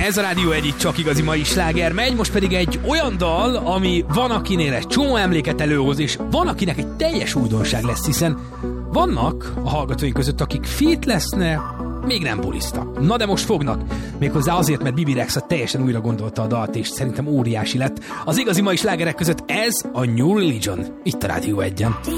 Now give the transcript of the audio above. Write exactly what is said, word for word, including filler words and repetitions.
Ez a Rádió egyik csak igazi mai sláger megy, most pedig egy olyan dal, ami van akinél egy csomó emléket előhoz, és van akinek egy teljes újdonság lesz, hiszen vannak a hallgatóink között, akik fit lesznek, még nem bulisztak. Na de most fognak. Méghozzá azért, mert Bibi Rexha teljesen újra gondolta a dalt, és szerintem óriási lett. Az igazi mai slágerek között ez a New Religion. Itt a Rádió egyen.